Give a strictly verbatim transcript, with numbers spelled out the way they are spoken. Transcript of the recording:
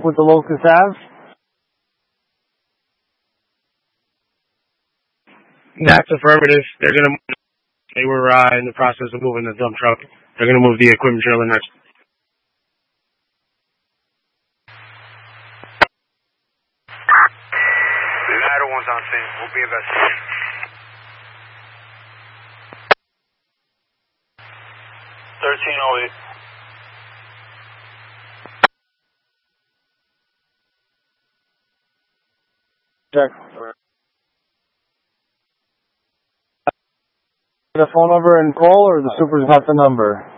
with the Locust Ave? That's affirmative. They're gonna. They were uh, in the process of moving the dump truck. They're gonna move the equipment trailer next. The latter one's on scene. We'll be investigating. Thirteen oh eight. Check. The phone number and call, or the super's got the number?